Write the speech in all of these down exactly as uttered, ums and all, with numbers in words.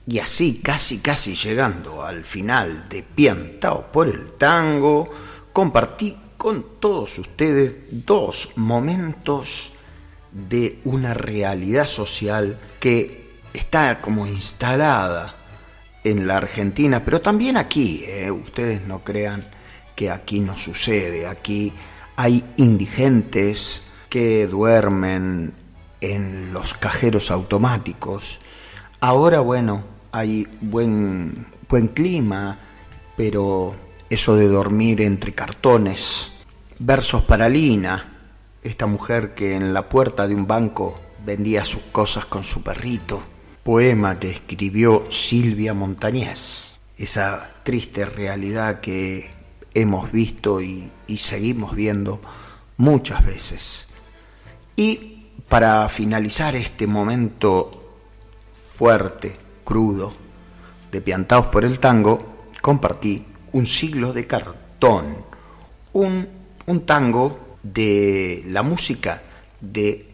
Y así, casi, casi llegando al final de Piantaos por el Tango, compartí con todos ustedes dos momentos de una realidad social que está como instalada en la Argentina, pero también aquí, eh, ustedes no crean que aquí no sucede. Aquí hay indigentes que duermen en los cajeros automáticos. Ahora, bueno, hay buen, buen clima, pero eso de dormir entre cartones. Versos para Lina, esta mujer que en la puerta de un banco vendía sus cosas con su perrito. Poema que escribió Silvia Montañés. Esa triste realidad que hemos visto y, y seguimos viendo muchas veces. Y para finalizar este momento fuerte, crudo, de Piantaos por el Tango, compartí Un siglo de cartón, un, un tango de la música de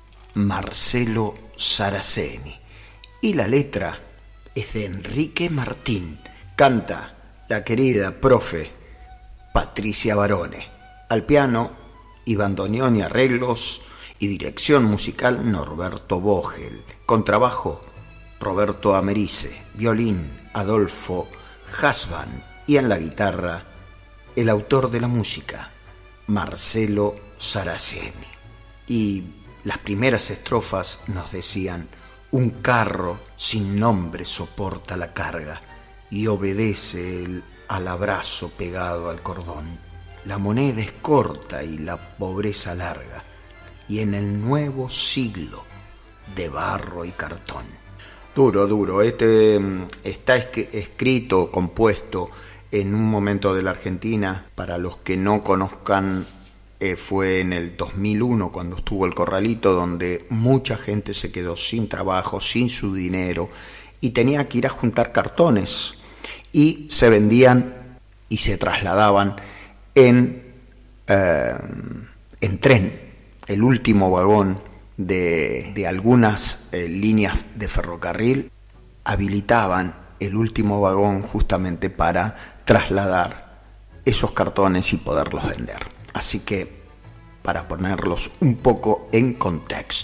Marcelo Saraceni. Y la letra es de Enrique Martín. Canta la querida profe Patricia Barone. Al piano, Iván Donioni, arreglos y dirección musical Norberto Vogel. Contrabajo, Roberto Americe. Violín, Adolfo Hasban. Y en la guitarra, el autor de la música, Marcelo Saraceni. Y las primeras estrofas nos decían: un carro sin nombre soporta la carga y obedece el, al abrazo pegado al cordón. La moneda es corta y la pobreza larga, y en el nuevo siglo de barro y cartón. Duro, duro. Este está escrito, compuesto en un momento de la Argentina. Para los que no conozcan, Eh, fue en el dos mil uno cuando estuvo el Corralito, donde mucha gente se quedó sin trabajo, sin su dinero, y tenía que ir a juntar cartones, y se vendían y se trasladaban en, eh, en tren. El último vagón de, de algunas eh, líneas de ferrocarril habilitaban el último vagón justamente para trasladar esos cartones y poderlos vender. Así que, para ponerlos un poco en contexto.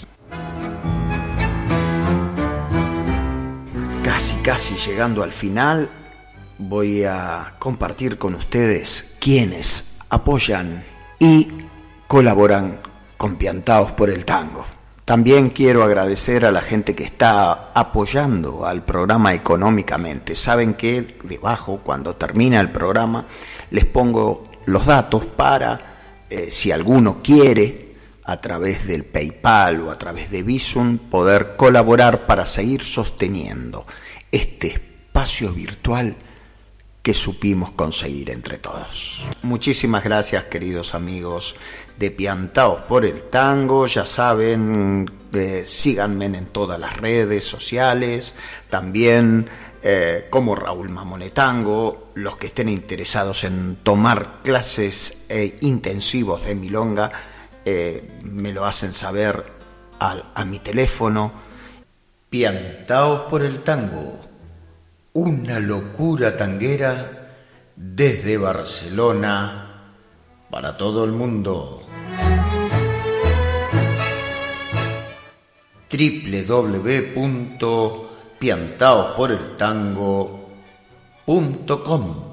Casi, casi llegando al final, voy a compartir con ustedes quienes apoyan y colaboran con Piantaos por el Tango. También quiero agradecer a la gente que está apoyando al programa económicamente. Saben que debajo, cuando termina el programa, les pongo los datos para... Eh, si alguno quiere, a través del PayPal o a través de Bizum, poder colaborar para seguir sosteniendo este espacio virtual que supimos conseguir entre todos. Muchísimas gracias, queridos amigos de Piantaos por el Tango. Ya saben, eh, síganme en todas las redes sociales, también eh, como Raúl Mamonetango. Los que estén interesados en tomar clases eh, intensivos de milonga, eh, me lo hacen saber a, a mi teléfono. Piantaos por el Tango, una locura tanguera desde Barcelona para todo el mundo. doble u doble u doble u punto piantaos por el tango punto com